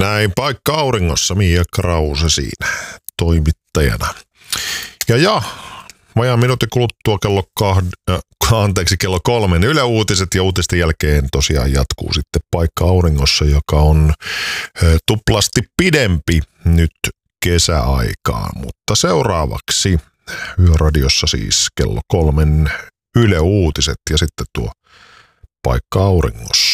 näin, Paikka auringossa, Mia Krause siinä toimittajana. Ja vajaan minuutin kuluttua kello 3 Yle Uutiset ja uutisten jälkeen tosiaan jatkuu sitten Paikka auringossa, joka on tuplasti pidempi nyt kesäaikaan. Mutta seuraavaksi Yöradiossa siis kello 3 Yle Uutiset ja sitten tuo Paikka auringossa.